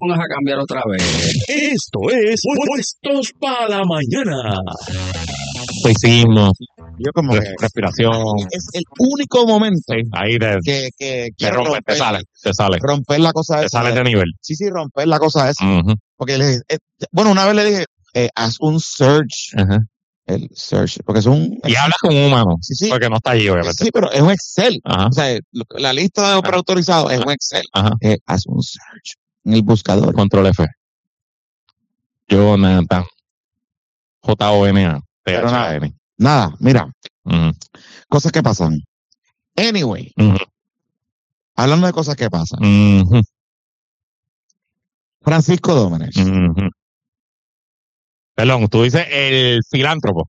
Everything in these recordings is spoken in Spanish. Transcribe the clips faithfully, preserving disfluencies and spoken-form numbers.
pongas a cambiar otra vez. Esto es Puestos para la Mañana. Stoicismo, Yo como que respiración. es el único momento Sí, ahí te, que, que te quiero rompe, te romper, sale, te sale. romper la cosa Te esa. sale de- de nivel. Sí, sí, romper la cosa esa. Ujú, Porque le, eh, bueno, una vez le dije, eh, haz un search, ajá. el search, porque es un... Y hablas con un humano, Sí, sí. porque no está allí, obviamente. Sí, pero es un Excel. Ajá, O sea, lo- la lista de operadores autorizados es un Excel. ajá. Eh, haz un search en el buscador. Control F. Jonathan. J O N A. T Pero H nada. A N. Nada, mira, Ujú, cosas que pasan. Anyway, ujú, hablando de cosas que pasan. ujú, Francisco Dómenes. ujú. Perdón, tú dices el filántropo.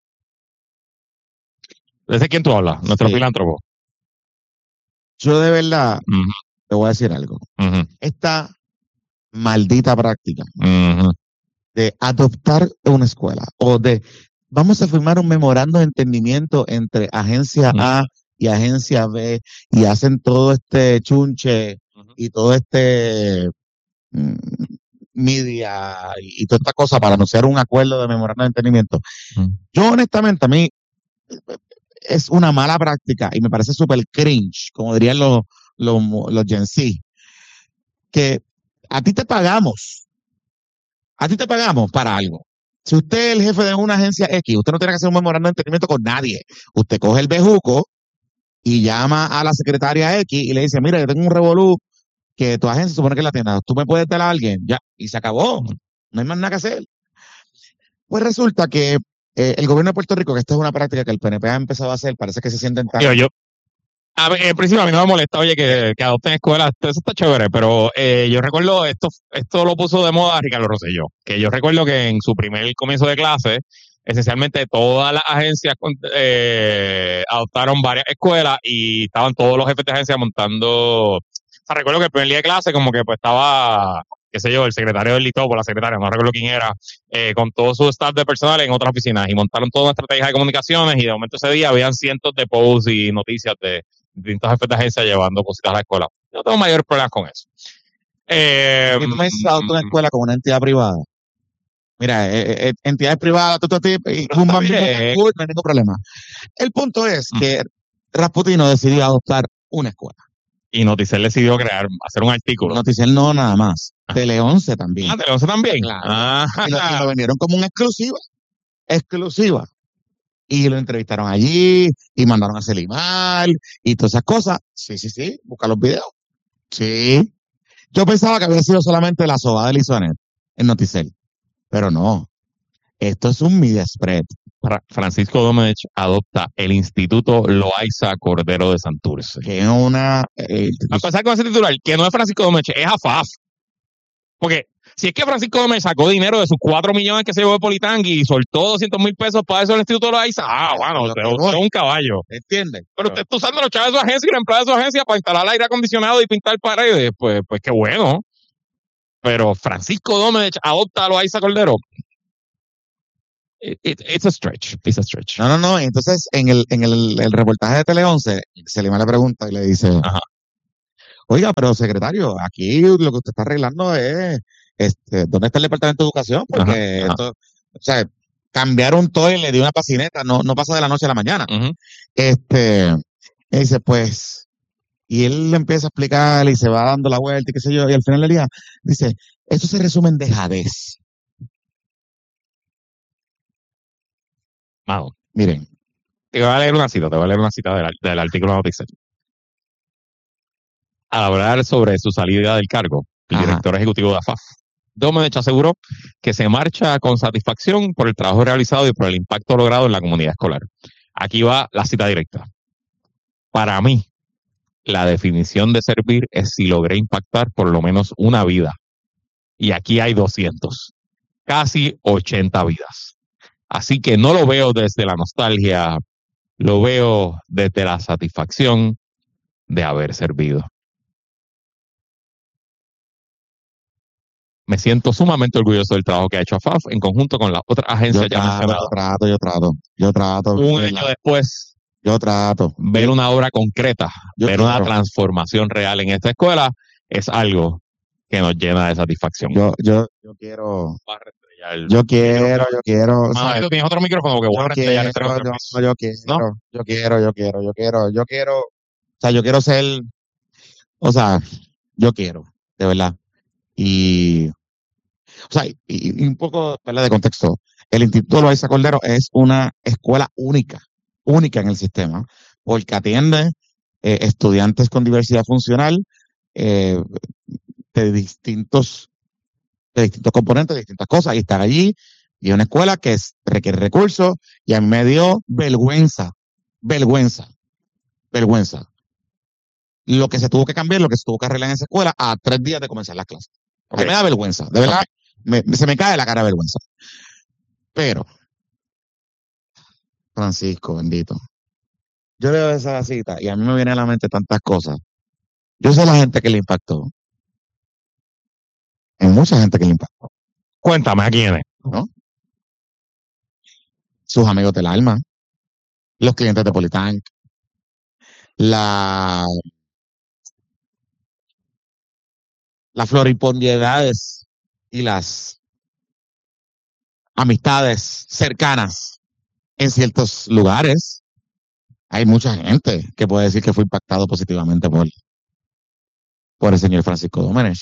¿De ese quién tú hablas? Nuestro Sí. filántropo. Yo de verdad Ujú, te voy a decir algo. ujú, Esta maldita práctica ujú. de adoptar una escuela o de vamos a firmar un memorando de entendimiento entre agencia A y agencia B y hacen todo este chunche Ujú. y todo este mm, media y, y toda esta cosa para anunciar un acuerdo de memorando de entendimiento. Ujú. Yo honestamente a mí eh, es una mala práctica y me parece súper cringe, como dirían los, los, los Gen Z, que a ti te pagamos, a ti te pagamos para algo. Si usted es el jefe de una agencia X, usted no tiene que hacer un memorando de entendimiento con nadie. Usted coge el bejuco y llama a la secretaria X y le dice, mira, yo tengo un revolú que tu agencia supone que la tienda. Tú me puedes dar a alguien, ya, y se acabó. No hay más nada que hacer. Pues resulta que eh, el gobierno de Puerto Rico, que esta es una práctica que el P N P ha empezado a hacer, parece que se sienten tan... Digo, yo, a ver, en principio a mí no me molesta, oye, que, que adopten escuelas, eso está chévere, pero eh, yo recuerdo, esto esto lo puso de moda Ricardo Rosselló, que yo recuerdo que en su primer comienzo de clase, esencialmente todas las agencias eh, adoptaron varias escuelas y estaban todos los jefes de agencia montando, o sea, recuerdo que el primer día de clase como que pues estaba, qué sé yo, el secretario del Litopo, la secretaria, no recuerdo quién era, eh, con todo su staff de personal en otras oficinas y montaron toda una estrategia de comunicaciones y de momento ese día habían cientos de posts y noticias de distintos jefes de agencia llevando cositas a la escuela. Yo no tengo mayores problemas con eso. Eh, ¿Y tú me has dado una escuela con una entidad privada? Mira, eh, eh, entidades privadas, tú, tú, tú, y un está bambino, bien. no hay ningún problema. El punto es que Rasputino decidió adoptar una escuela. Y Noticel decidió crear, hacer un artículo. Noticiel no nada más. Tele once también. Ah, Tele once también. Claro. Ah, Y lo, y lo vendieron como una exclusiva. Exclusiva. Y lo entrevistaron allí, y mandaron a hacer email, y todas esas cosas. Sí, sí, sí. Busca los videos. Sí. Yo pensaba que había sido solamente la soba de Lizonet en Noticel. Pero no. Esto es un media spread. Fra- Francisco Domenech adopta el Instituto Loaiza Cordero de Santurce. Que es una... eh, A pasar con ese titular, que no es Francisco Domenech, es A F A F. Porque si es que Francisco Domenech sacó dinero de sus cuatro millones que se llevó de Politangui y soltó doscientos mil pesos para eso el Instituto Loaiza, ah, bueno, usted usted es un caballo. ¿entiendes? Pero usted está usando los chavos de su agencia y la empleada de su agencia para instalar aire acondicionado y pintar paredes, pues, pues qué bueno. Pero Francisco Domenech adopta a Loaiza Cordero. It, it, it's a stretch, it's a stretch. No, no, no. Entonces, en el, en el, el reportaje de Tele once, Selima le pregunta y le dice, Ajá. oiga, pero secretario, aquí lo que usted está arreglando es, este, ¿dónde está el Departamento de Educación? Porque Ajá, ajá. esto, o sea, cambiaron todo y le dio una pacineta, no, no pasa de la noche a la mañana. Ujú. Este, y dice, pues, y él le empieza a explicar y se va dando la vuelta y qué sé yo, y al final del día dice, eso se resume en dejadez. Vamos. Miren, Te voy a leer una cita, te voy a leer una cita del, del artículo de Noticias. Al hablar sobre su salida del cargo, el Ajá. director ejecutivo de A F A F, Domenech aseguró que se marcha con satisfacción por el trabajo realizado y por el impacto logrado en la comunidad escolar. Aquí va la cita directa. Para mí, la definición de servir es si logré impactar por lo menos una vida. Y aquí hay doscientos, casi ochenta vidas. Así que no lo veo desde la nostalgia, lo veo desde la satisfacción de haber servido. Me siento sumamente orgulloso del trabajo que ha hecho A F A F en conjunto con las otras agencias yo ya trato, mencionadas. yo trato, yo trato, yo trato. Un ¿verdad? año después, Yo trato. ver una obra concreta, Yo ver quiero. una transformación real en esta escuela es algo que nos llena de satisfacción. Yo, yo, yo quiero, Voy a reestrellar. yo quiero, yo quiero, o Mano, sea, tú tienes otro micrófono que voy a yo reestrellar quiero, entre los yo, tres. yo quiero, ¿No? yo quiero, yo quiero, yo quiero, yo quiero, o sea, yo quiero ser, o sea, yo quiero, de verdad. Y, o sea, y, y un poco, ¿verdad? De contexto. El Instituto Loaiza Cordero es una escuela única, única en el sistema, porque atiende eh, estudiantes con diversidad funcional eh, de distintos, de distintos componentes, de distintas cosas, y están allí, y es una escuela que es, requiere recursos, y a mí me dio vergüenza, vergüenza, vergüenza. Lo que se tuvo que cambiar, lo que se tuvo que arreglar en esa escuela a tres días de comenzar las clases. A mí Ok. me da vergüenza, de verdad, me- se me cae la cara de vergüenza. Pero, Francisco, bendito, yo leo esa cita y a mí me vienen a la mente tantas cosas. Yo sé la gente que le impactó. Hay mucha gente que le impactó, Cuéntame a quién es. ¿no? Sus amigos del alma, los clientes de Politank, la, las floripondiedades y las amistades cercanas en ciertos lugares. Hay mucha gente que puede decir que fue impactado positivamente por, por el señor Francisco Domenech.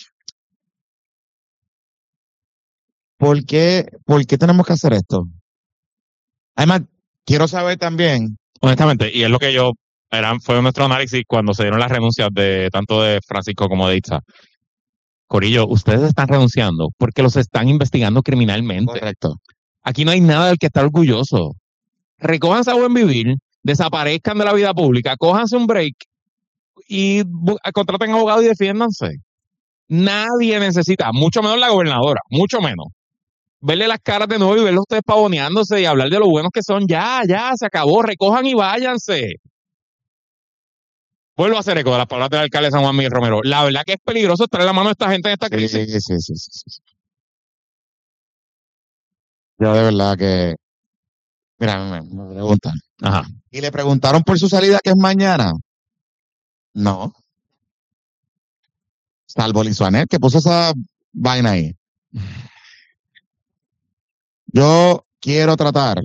¿Por qué, por qué tenemos que hacer esto? Además, quiero saber también, Honestamente, y es lo que yo, eran, fue nuestro análisis cuando se dieron las renuncias de tanto de Francisco como de Itza. Corillo, ustedes están renunciando porque los están investigando criminalmente. correcto, Aquí no hay nada del que estar orgulloso. Recójanse a buen vivir, desaparezcan de la vida pública, cójanse un break y bu- contraten abogados y defiéndanse. Nadie necesita, mucho menos la gobernadora, mucho menos, verle las caras de nuevo y verlos ustedes pavoneándose y hablar de lo buenos que son. Ya, ya, se acabó, recojan y váyanse. Vuelvo a hacer eco de las palabras del alcalde de San Juan Miguel Romero. La verdad que es peligroso estar en la mano de esta gente en esta sí, crisis. sí, sí, sí, sí, sí. Yo de verdad que, mira, me, me preguntan. Ajá. ¿Y le preguntaron por su salida que es mañana? No. Salvo Lizuanet, que puso esa vaina ahí. Yo quiero tratar.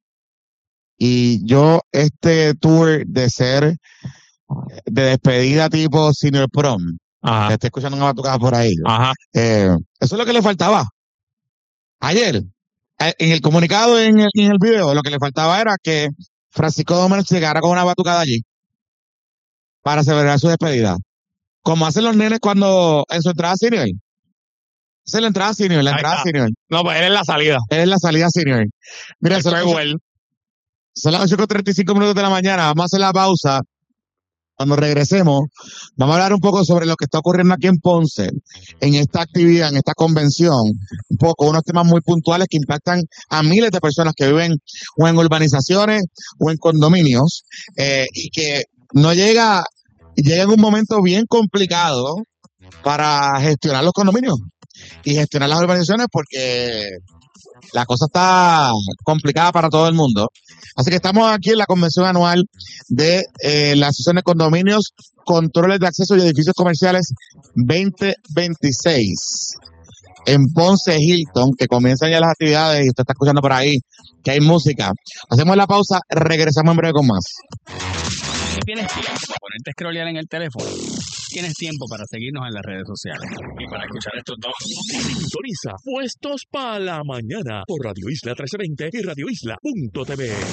Y yo, este tour de ser de despedida tipo Senior Prom, que Ajá. estoy escuchando una batucada por ahí. Ajá. eh, eso es lo que le faltaba. Ayer, eh, en el comunicado, en el, en el video, lo que le faltaba era que Francisco Domenech llegara con una batucada allí para celebrar su despedida. Como hacen los nenes cuando en su entrada senior. Esa es la entrada senior, la Ahí entrada está. senior. No, pues él es la salida. Es la salida senior. Mira, El son, las ocho- farewell. son las ocho con treinta y cinco minutos de la mañana. Vamos a hacer la pausa. Cuando regresemos, vamos a hablar un poco sobre lo que está ocurriendo aquí en Ponce, en esta actividad, en esta convención, un poco unos temas muy puntuales que impactan a miles de personas que viven o en urbanizaciones o en condominios, eh, y que no llega, llega en un momento bien complicado para gestionar los condominios y gestionar las urbanizaciones porque la cosa está complicada para todo el mundo. Así que estamos aquí en la convención anual de eh, la Asociación de Condominios, Controles de Acceso y Edificios Comerciales veinte veintiséis en Ponce Hilton, que comienzan ya las actividades y usted está escuchando por ahí que hay música. Hacemos la pausa, regresamos en breve con más. Tienes tiempo para ponerte a scrollear en el teléfono. Tienes tiempo para seguirnos en las redes sociales. Y para escuchar estos dos. Sintoniza Puestos para la Mañana por Radio Isla trece veinte y radio isla punto t v.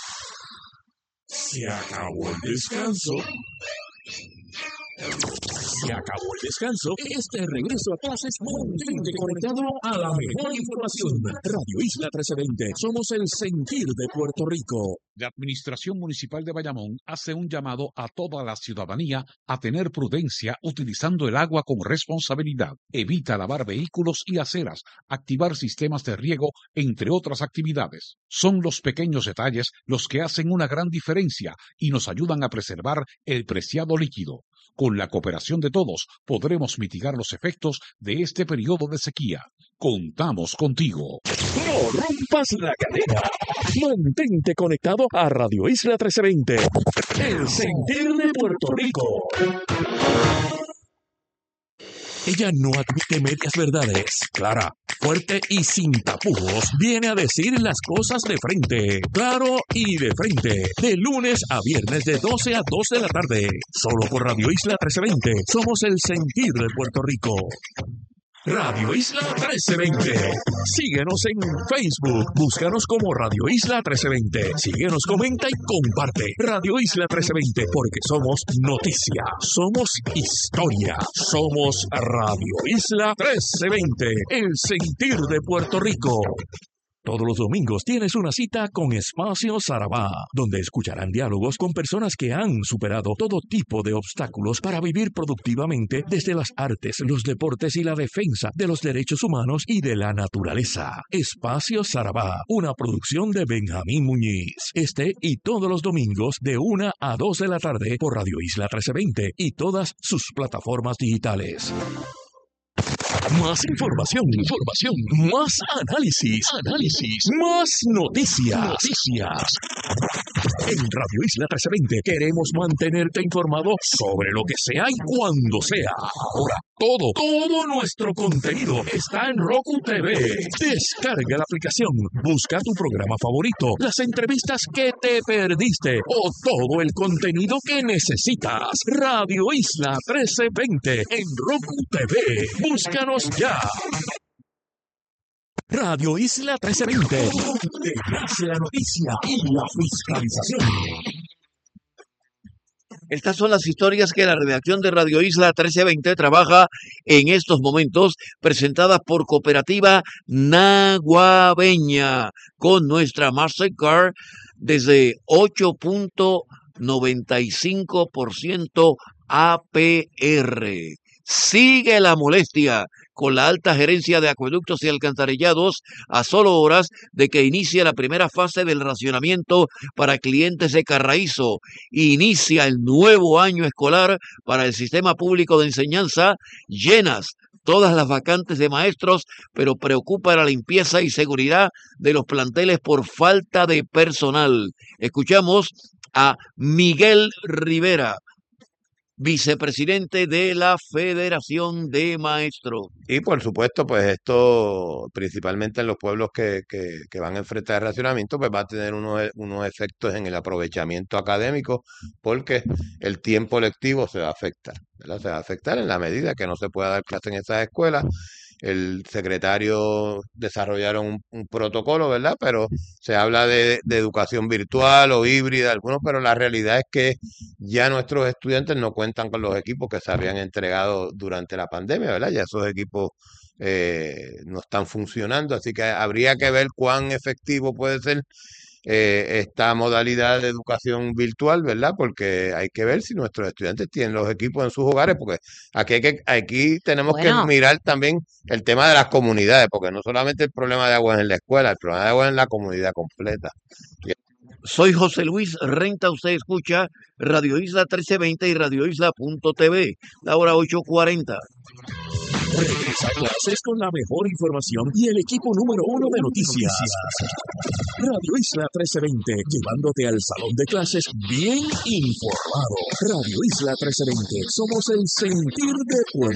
Se acabó el descanso. Se acabó el descanso. Este regreso a clases mantente conectado a la mejor información. Radio Isla trece veinte. Somos el sentir de Puerto Rico. La Administración Municipal de Bayamón hace un llamado a toda la ciudadanía a tener prudencia utilizando el agua con responsabilidad. Evita lavar vehículos y aceras, activar sistemas de riego, entre otras actividades. Son los pequeños detalles los que hacen una gran diferencia y nos ayudan a preservar el preciado líquido. Con la cooperación de todos, podremos mitigar los efectos de este periodo de sequía. Contamos contigo. No rompas la cadena. Mantente conectado a Radio Isla trece veinte. El sentir de Puerto Rico. Ella no admite medias verdades. Clara, fuerte y sin tapujos, viene a decir las cosas de frente. Claro y de frente. De lunes a viernes de doce a dos de la tarde. Solo por Radio Isla trece veinte. Somos el sentir de Puerto Rico. Radio Isla trece veinte. Síguenos en Facebook. Búscanos como Radio Isla trece veinte. Síguenos, comenta y comparte. Radio Isla trece veinte, porque somos noticia, somos historia, somos Radio Isla trece veinte, el sentir de Puerto Rico. Todos los domingos tienes una cita con Espacio Sarabá, donde escucharán diálogos con personas que han superado todo tipo de obstáculos para vivir productivamente desde las artes, los deportes y la defensa de los derechos humanos y de la naturaleza. Espacio Sarabá, una producción de Benjamín Muñiz. Este y todos los domingos de una a dos de la tarde por Radio Isla trece veinte y todas sus plataformas digitales. Más información, información, más análisis, análisis, más noticias, noticias. En Radio Isla trece veinte queremos mantenerte informado sobre lo que sea y cuando sea. Ahora, todo, todo nuestro contenido está en Roku T V. Descarga la aplicación, busca tu programa favorito, las entrevistas que te perdiste o todo el contenido que necesitas. Radio Isla trece veinte en Roku T V. Búscanos ya. Radio Isla trece veinte. Detrás de la noticia y la fiscalización. Estas son las historias que la redacción de Radio Isla trece veinte trabaja en estos momentos, presentadas por Cooperativa Naguabeña, con nuestra Mastercard desde ocho punto noventa y cinco por ciento A P R. Sigue la molestia con la alta gerencia de acueductos y alcantarillados a solo horas de que inicie la primera fase del racionamiento para clientes de Carraízo. Inicia el nuevo año escolar para el sistema público de enseñanza, llenas todas las vacantes de maestros, pero preocupa la limpieza y seguridad de los planteles por falta de personal. Escuchamos a Miguel Rivera, vicepresidente de la Federación de Maestros. Y por supuesto, pues esto, principalmente en los pueblos que, que, que van a enfrentar el racionamiento, pues va a tener unos, unos efectos en el aprovechamiento académico, porque el tiempo lectivo se va a afectar, ¿verdad? Se va a afectar en la medida que no se pueda dar clase en esas escuelas. El secretario desarrollaron un, un protocolo, ¿verdad? Pero se habla de, de educación virtual o híbrida, algunos, pero la realidad es que ya nuestros estudiantes no cuentan con los equipos que se habían entregado durante la pandemia, ¿verdad? Ya esos equipos eh, no están funcionando, así que habría que ver cuán efectivo puede ser eh, esta modalidad de educación virtual, ¿verdad? Porque hay que ver si nuestros estudiantes tienen los equipos en sus hogares, porque aquí hay que, aquí tenemos Bueno. que mirar también el tema de las comunidades, porque no solamente el problema de agua es en la escuela, el problema de agua es en la comunidad completa. Soy José Luis Renta, usted escucha Radio Isla trece veinte y Radio Isla punto T V, la hora ocho cuarenta. Regresa a clases con la mejor información y el equipo número uno de noticias. Radio Isla trece veinte, llevándote al salón de clases bien informado. Radio Isla trece veinte, somos el sentir de Puerto